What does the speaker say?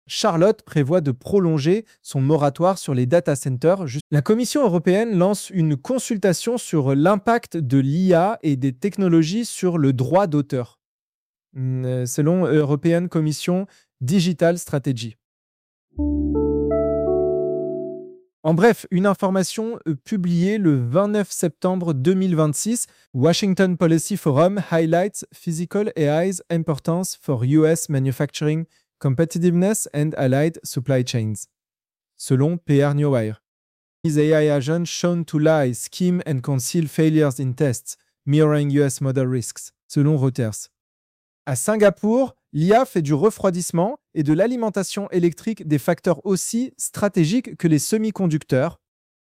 Charlotte prévoit de prolonger son moratoire sur les data centers. La Commission européenne lance une consultation sur l'impact de l'IA et des technologies sur le droit d'auteur, selon European Commission Digital Strategy. En bref, une information publiée le 29 septembre 2026, Washington Policy Forum highlights physical AI's importance for US manufacturing competitiveness and allied supply chains. Selon PR Newwire. Is AI agent shown to lie, scheme and conceal failures in tests, mirroring US model risks, selon Reuters. À Singapour, l'IA fait du refroidissement et de l'alimentation électrique des facteurs aussi stratégiques que les semi-conducteurs.